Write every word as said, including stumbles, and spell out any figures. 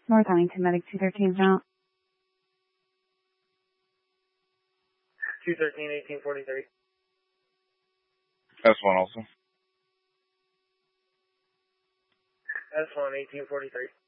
North Huntington, Medic two thirteen, out. two thirteen, eighteen forty-three. S one also. S one, eighteen forty-three.